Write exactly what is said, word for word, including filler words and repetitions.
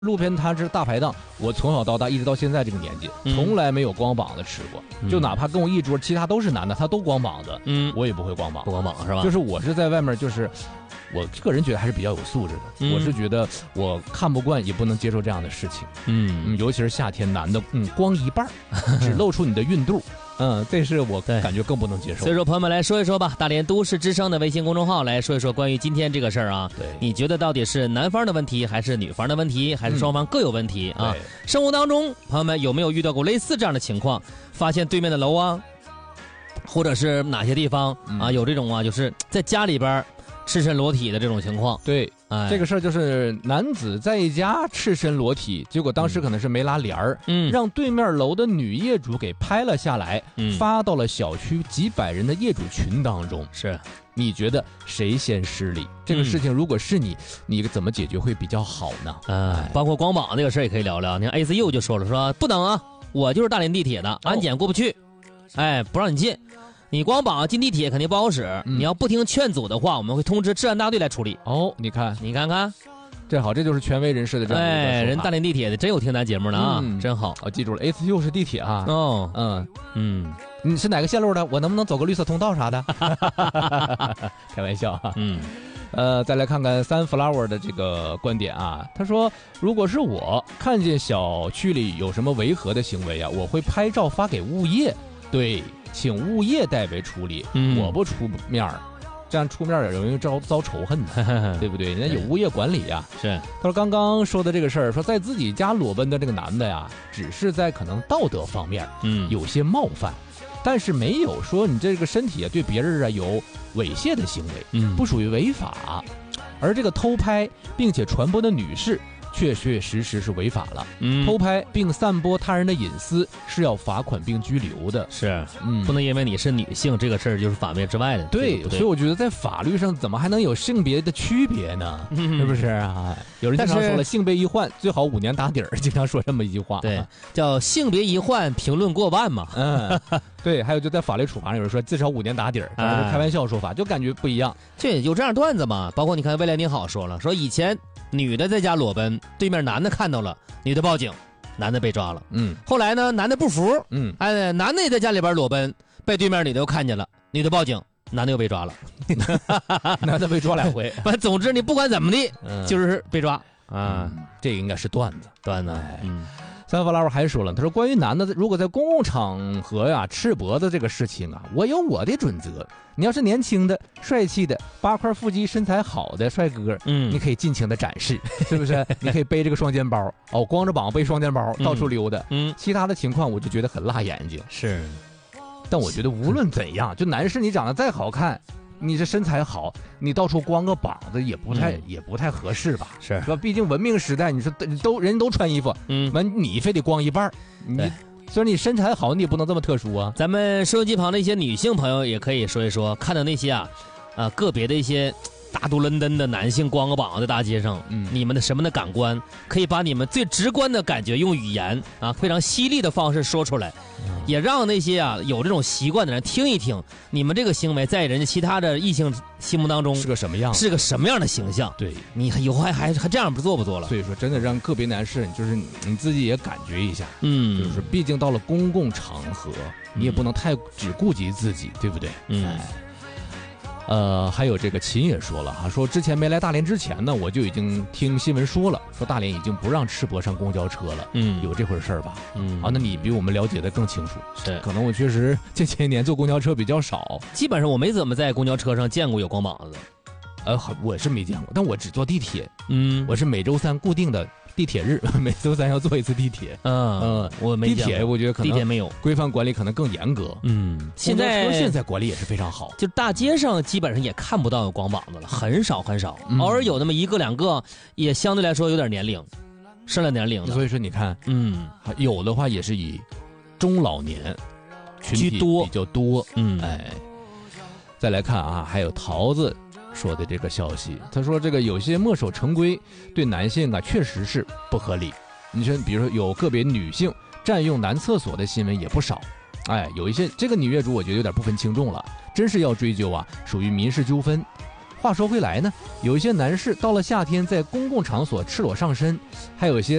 路边摊吃大排档，我从小到大一直到现在这个年纪， 嗯从来没有光膀子吃过。 嗯就哪怕跟我一桌，其他都是男的，他都光膀子， 嗯， 我也不会光膀不子。 光膀是吧？ 就是我是在外面，就是我个人觉得还是比较有素质的。 嗯我是觉得我看不惯，也不能接受这样的事情。 嗯嗯，尤其是夏天，男的嗯光一半儿，只露出你的孕肚。嗯，这是我对感觉更不能接受所以。说，朋友们来说一说吧，大连都市之声的微信公众号来说一说关于今天这个事儿啊。 对， 你觉得到底是男方的问题，还是女方的问题，还是双方各有问题、啊？ 对生活当中，朋友们有没有遇到过类似这样的情况？发现对面的楼啊，或者是哪些地方、 嗯啊，有这种啊，就是在家里边赤身裸体的这种情况。 对， 哎， 这个事儿就是男子在家赤身裸体，结果当时可能是没拉帘儿， 嗯让对面楼的女业主给拍了下来， 嗯发到了小区几百人的业主群当中。 是你觉得谁先失礼？这个事情如果是你，你怎么解决会比较好呢？ 嗯，包括光膀这个事儿也可以聊聊。你看 A C U 就说了，说不能啊，我就是大连地铁的，安检过不去，哎，不让你进。你光膀进地铁肯定不好使， 嗯你要不听劝阻的话，我们会通知治安大队来处理。 哦，你看， 你看看， 这好，这就是权威人士的这样的一个哎， 说法人大连地铁的真有听咱节目的啊， 嗯真好。 我记住了 ，A C U 是地铁啊。 哦， 嗯， 嗯你是哪个线路的？我能不能走个绿色通道啥的？开玩笑啊。 嗯呃，再来看看三 flower 的这个观点啊，他说，如果是我看见小区里有什么违和的行为啊，我会拍照发给物业，对，请物业代为处理， 嗯我不出面儿，这样出面儿也容易遭遭仇恨的，对不对？人家有物业管理呀。 是， 他说刚刚说的这个事儿，说在自己家裸奔的这个男的呀，只是在可能道德方面嗯有些冒犯，但是没有说你这个身体啊对别人啊有猥亵的行为。 嗯不属于违法，而这个偷拍并且传播的女士，确确实实是违法了。 嗯偷拍并散播他人的隐私是要罚款并拘留的。 是， 嗯不能因为你是女性，这个事儿就是法面之外的。 对， 这个不所以我觉得在法律上怎么还能有性别的区别呢？ 嗯是不是啊？有人经常但是说了，性别一换最好五年打底儿，经常说这么一句话。 对，叫性别一换，评论过万嘛。 嗯，对，还有就在法律处罚上，有人说至少五年打底儿，当然是开玩笑说法，就感觉不一样。 这有这样段子嘛？包括你看未来你好说了，说以前女的在家裸奔，对面男的看到了，女的报警，男的被抓了。 嗯后来呢，男的不服， 嗯， 哎，男的也在家里边裸奔，被对面女的又看见了，女的报警，男的又被抓了。 男的被抓两回， 反正总之你不管怎么的， 嗯就是被抓啊。 嗯这个应该是段子。 段子， 哎嗯三弗拉沃还说了，他说关于男的如果在公共场合呀赤膊的这个事情啊，我有我的准则。你要是年轻的、帅气的、八块腹肌、身材好的帅哥， 嗯， 你可以尽情的展示，是不是？你可以背这个双肩包，哦，光着膀背双肩包到处溜达。 嗯其他的情况我就觉得很辣眼睛。 是， 但我觉得无论怎样，就男士你长得再好看，你这身材好，你到处光个膀子也不太、 嗯也不太合适吧？ 是是吧？毕竟文明时代，你说都都人都穿衣服， 嗯。 完你非得光一半儿，你对虽然你身材好，你也不能这么特殊啊。 咱们收音机旁的一些女性朋友也可以说一说，看到那些啊，啊、个别的一些大肚伦敦的男性光个膀子在大街上， 嗯你们的什么的感官，可以把你们最直观的感觉用语言啊非常犀利的方式说出来，也让那些啊有这种习惯的人听一听，你们这个行为在人家其他的异性心目当中是个什么样？ 是个什么样的形象？ 对， 你以后还还还这样不做不做了？ 所以说真的让个别男士，就是你自己也感觉一下， 嗯， 就是毕竟到了公共场合，你也不能太只顾及自己，对不对？ 嗯哎呃，还有这个秦也说了哈，说之前没来大连之前呢，我就已经听新闻说了，说大连已经不让赤膊上公交车了， 嗯有这回事儿吧？ 嗯啊，那你比我们了解的更清楚。 是， 可能我确实这些年坐公交车比较少， 基本上我没怎么在公交车上见过有光膀子的。 呃，我是没见过，但我只坐地铁， 嗯我是每周三固定的地铁日，每周三要坐一次地铁。 嗯嗯， 我没地见过铁我觉得可能地铁没有。 规范管理可能更严格。 嗯，现公交车在现在管理也是非常好。 就大街上基本上也看不到有光膀子了，很少很少， 嗯偶尔有那么一个两个，也相对来说有点年龄，上了年龄的。 所以说你看， 嗯有的话也是以中老年群体居多比较多。 嗯， 哎，再来看啊，还有桃子说的这个消息，他说这个有些墨守成规对男性啊确实是不合理。你说，比如说有个别女性占用男厕所的新闻也不少。哎，有一些这个女业主，我觉得有点不分轻重了，真是要追究啊，属于民事纠纷。 话说回来呢，有一些男士到了夏天在公共场所赤裸上身，还有一些